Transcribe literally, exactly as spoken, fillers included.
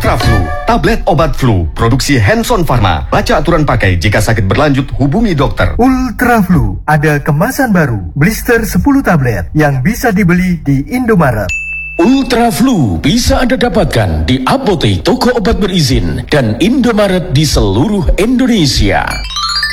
Ultra Flu, tablet obat flu, produksi Hanson Pharma. Baca aturan pakai, jika sakit berlanjut hubungi dokter. Ultra Flu, ada kemasan baru, blister sepuluh tablet yang bisa dibeli di Indomaret. Ultra Flu bisa Anda dapatkan di apotek, toko obat berizin, dan Indomaret di seluruh Indonesia.